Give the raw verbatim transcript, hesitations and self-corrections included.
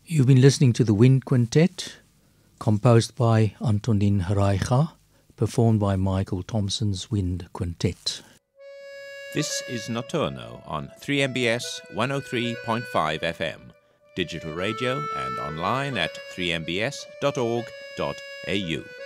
You've been listening to the Wind Quintet, composed by Antonin Reicha, performed by Michael Thompson's Wind Quintet. This is Nocturno on three M B S one oh three point five F M, digital radio and online at three m b s dot org dot a u.